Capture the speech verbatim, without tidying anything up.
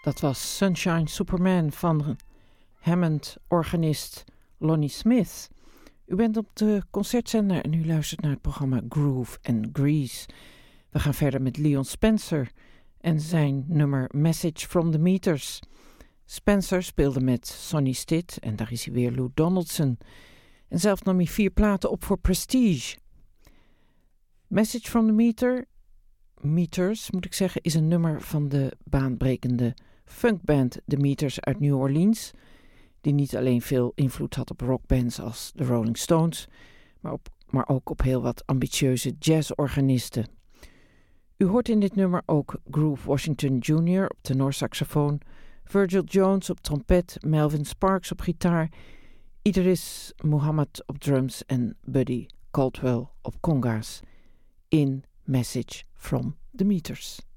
Dat was Sunshine Superman van Hammond-organist Lonnie Smith. U bent op de concertzender en u luistert naar het programma Groove and Grease. We gaan verder met Leon Spencer en zijn nummer Message from the Meters. Spencer speelde met Sonny Stitt en daar is hij weer, Lou Donaldson. En zelf nam hij vier platen op voor Prestige. Message from the Meter, Meters moet ik zeggen, is een nummer van de baanbrekende funkband The Meters uit New Orleans, die niet alleen veel invloed had op rockbands als de Rolling Stones, maar, op, maar ook op heel wat ambitieuze jazzorganisten. U hoort in dit nummer ook Groove Washington junior op tenorsaxofoon, Virgil Jones op trompet, Melvin Sparks op gitaar, Idris Muhammad op drums en Buddy Caldwell op conga's in Message from the Meters.